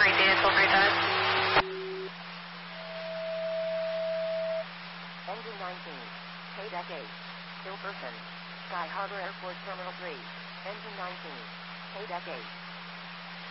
great day. Until great time. Engine 19. K-Deck 8. Still person. Sky Harbor Airport Terminal 3. Engine 19. K-Deck 8.